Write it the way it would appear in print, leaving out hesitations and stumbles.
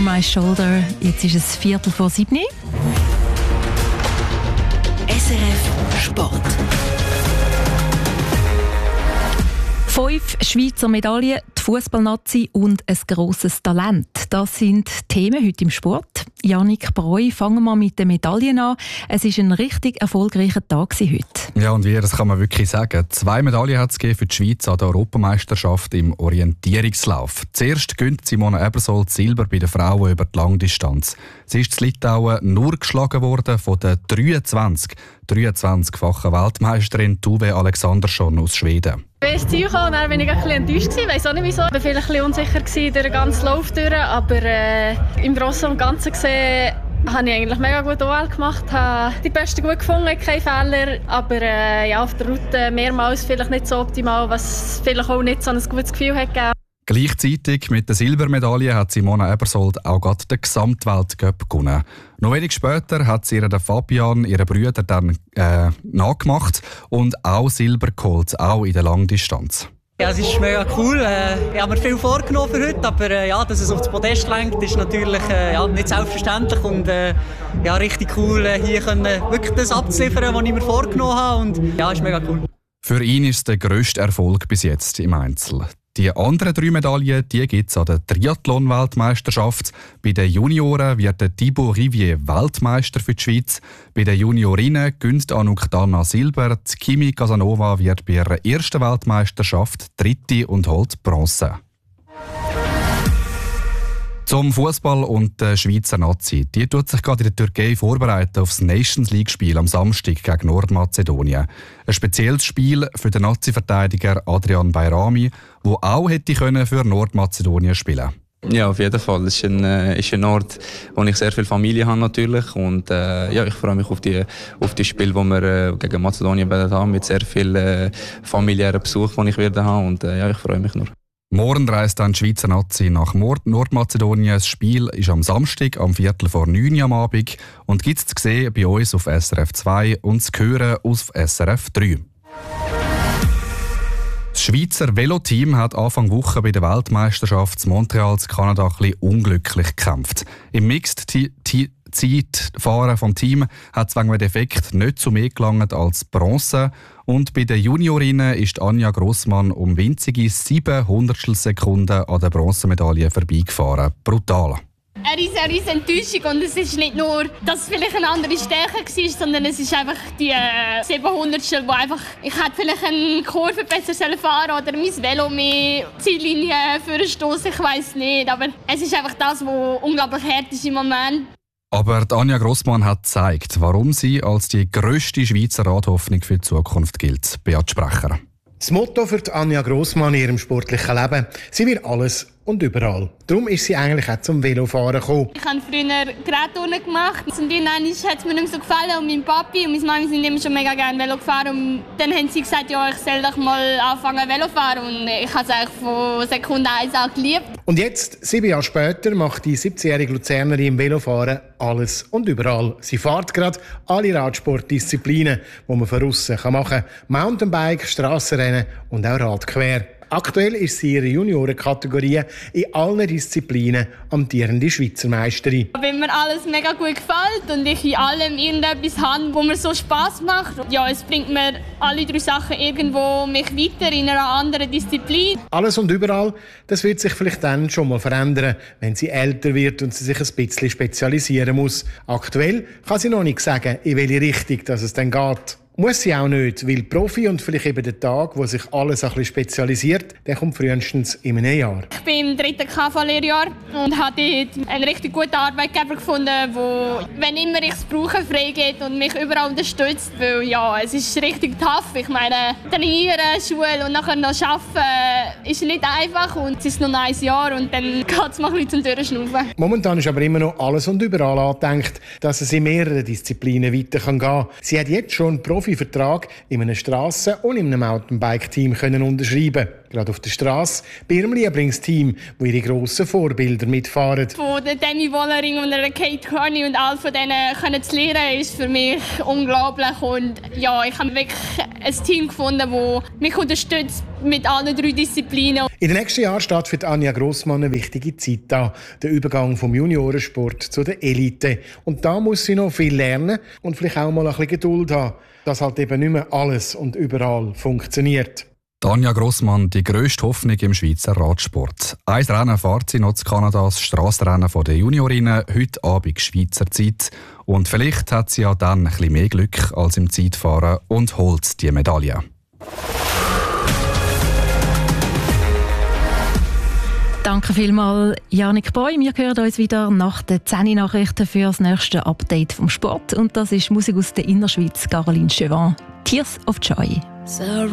My Shoulder. Jetzt ist es 6:45. SRF Sport. 5 Schweizer Medaillen, die Fußballnazi und ein grosses Talent. Das sind Themen heute im Sport. Yannick Breu, fangen wir mit den Medaillen an. Es war ein richtig erfolgreicher Tag heute. Ja, und das kann man wirklich sagen. 2 Medaillen hat es für die Schweiz an der Europameisterschaft im Orientierungslauf. Zuerst gönnt Simona Ebersold Silber bei den Frauen über die Langdistanz. Sie ist in Litauen nur geschlagen worden von der 23-fachen Weltmeisterin Tove Alexandersson aus Schweden. Ich bin ins Ziel gekommen und dann war ich ein bisschen enttäuscht. Ich weiss auch nicht wieso. Ich war vielleicht ein bisschen unsicher durch den ganzen Lauf durch, aber im Großen und Ganzen gesehen habe ich eigentlich mega gut OL gemacht. Ich habe die Besten gut gefunden, keine Fehler, aber auf der Route mehrmals vielleicht nicht so optimal, was vielleicht auch nicht so ein gutes Gefühl hat gegeben. Gleichzeitig mit der Silbermedaille hat Simona Ebersold auch gerade den Gesamtweltcup gewonnen. Noch wenig später hat sie ihren Fabian, ihren Brüder, dann nachgemacht und auch Silber geholt, auch in der Langdistanz. Ja, es ist mega cool. Ich habe mir viel vorgenommen für heute, aber dass es auf das Podest lenkt, ist natürlich nicht selbstverständlich und richtig cool, hier wirklich das abzuliefern, was ich mir vorgenommen habe und ist mega cool. Für ihn ist es der grösste Erfolg bis jetzt im Einzel. Die anderen 3 Medaillen gibt es an der Triathlon-Weltmeisterschaft. Bei den Junioren wird der Thibaut Rivier Weltmeister für die Schweiz. Bei den Juniorinnen gönnt Anouk Dana Silber. Die Kimi Casanova wird bei ihrer ersten Weltmeisterschaft Dritte und holt Bronze. Zum Fußball und der Schweizer Nazi. Die tut sich gerade in der Türkei vorbereiten auf das Nations League-Spiel am Samstag gegen Nordmazedonien. Ein spezielles Spiel für den Nazi-Verteidiger Adrian Bayrami, der auch hätte für Nordmazedonien spielen. Ja, auf jeden Fall. Es ist ein Ort, wo ich sehr viel Familie habe natürlich und ich freue mich auf die Spiele, die wir gegen Mazedonien werden haben, mit sehr viel familiären Besuch, den ich werde haben und ich freue mich nur. Morgen reist dann die Schweizer Nazi nach Nordmazedonien. Das Spiel ist am Samstag, am 8:45 am Abend und gibt es zu sehen bei uns auf SRF 2 und zu hören auf SRF 3. Das Schweizer Veloteam hat Anfang Woche bei der Weltmeisterschaft in Montreal in Kanada ein bisschen unglücklich gekämpft. Im Mixed-Zeitfahren vom Team hat es wegen dem Defekt nicht zu mehr gelangt als Bronze. Und bei den Juniorinnen ist Anja Grossmann um winzige 7 Hundertstelsekunden an der Bronzemedaille vorbeigefahren. Brutal. Eine riesige Enttäuschung und es ist nicht nur, dass es vielleicht eine andere Stärke war, sondern es ist einfach die 700stel, wo einfach, ich hätte vielleicht eine Kurve besser fahren oder mein Velo mehr Ziellinie für einen Stoss, ich weiss nicht, aber es ist einfach das, was unglaublich hart ist im Moment. Aber Anja Grossmann hat gezeigt, warum sie als die grösste Schweizer Radhoffnung für die Zukunft gilt. Beat Sprecher. Das Motto für Anja Grossmann in ihrem sportlichen Leben: sie will alles und überall. Darum ist sie eigentlich auch zum Velofahren gekommen. Ich habe früher Gerättouren gemacht und dann hat es mir nicht mehr so gefallen und mein Papi und meine Mami sind immer schon mega gerne Velo gefahren und dann haben sie gesagt, ja, ich soll doch mal anfangen Velo fahren und ich habe es eigentlich von Sekunde 1 an geliebt. Und jetzt, 7 Jahre später, macht die 17-jährige Luzernerin im Velofahren alles und überall. Sie fährt gerade alle Radsportdisziplinen, die man von aussen machen kann. Mountainbike, Strassenrennen und auch Radquer. Aktuell ist sie in ihrer Juniorenkategorie in allen Disziplinen amtierende Schweizer Meisterin. Wenn mir alles mega gut gefällt und ich in allem irgendetwas habe, wo mir so Spass macht, ja, es bringt mir alle 3 Sachen irgendwo mich weiter in einer anderen Disziplin. Alles und überall, das wird sich vielleicht dann schon mal verändern, wenn sie älter wird und sie sich ein bisschen spezialisieren muss. Aktuell kann sie noch nicht sagen, in welche Richtung es dann geht. Muss sie auch nicht, weil Profi und vielleicht eben der Tag, wo sich alles ein bisschen spezialisiert, der kommt frühestens in einem Jahr. Ich bin im 3. KV-Lehrjahr und habe dort einen richtig guten Arbeitgeber gefunden, der, wenn immer ich es brauche, freigeht und mich überall unterstützt. Weil ja, es ist richtig tough. Ich meine, trainieren, Schule und nachher noch arbeiten ist nicht einfach und es ist noch ein Jahr und dann geht es mal ein bisschen zum Durchschnaufen. Momentan ist aber immer noch alles und überall angedenkt, dass es in mehreren Disziplinen weitergehen kann. Sie hat jetzt schon einen Profivertrag in einem Strassen- und in einem Mountainbike-Team unterschreiben. Gerade auf der Strasse bei ihrem Lieblingsteam, wo ihre grossen Vorbilder mitfahren. Von der Demi Wollering und der Kate Carney und all von denen können zu lernen, ist für mich unglaublich. Und ja, ich habe wirklich ein Team gefunden, das mich unterstützt mit allen 3 Disziplinen. In den nächsten Jahren steht für Anja Grossmann eine wichtige Zeit an. Der Übergang vom Juniorensport zu der Elite. Und da muss sie noch viel lernen und vielleicht auch mal ein bisschen Geduld haben, dass halt eben nicht mehr alles und überall funktioniert. Anja Grossmann, die grösste Hoffnung im Schweizer Radsport. Ein Rennen fährt sie noch zu Kanada, das Strassenrennen der Juniorinnen, heute Abend Schweizer Zeit. Und vielleicht hat sie ja dann ein bisschen mehr Glück als im Zeitfahren und holt die Medaille. Danke vielmals, Janik Boy. Wir hören uns wieder nach den 10-Nachrichten für das nächste Update vom Sport. Und das ist Musik aus der Innerschweiz, Caroline Chevin. Tears of Joy.